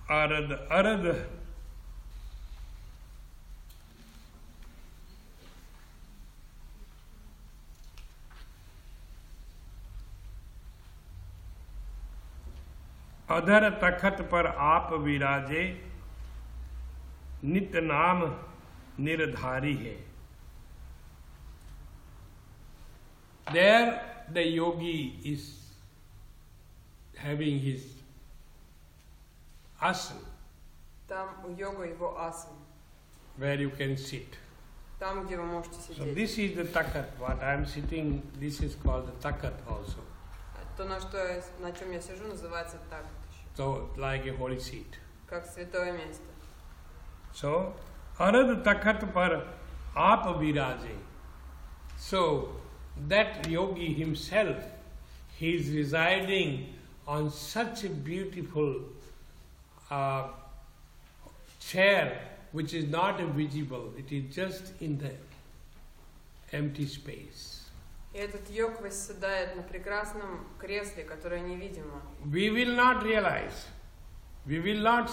Arad अधर तखत पर आप विराजे, नित नाम निर्धारी है. There the yogi is having his asana. Там у йога его асана. Where you can sit. Там, где вы можете сидеть. So this is the takat. What I am sitting, this is called the takat also. То, на чем я сижу, называется такат еще. So like a holy seat. Как святое место. So arad takat par aap viraje. So that yogi himself, he is residing on such a beautiful chair which is not visible, it is just in the empty space. И этот йог восседает на прекрасном кресле, которое невидимо. We will not realize, we will not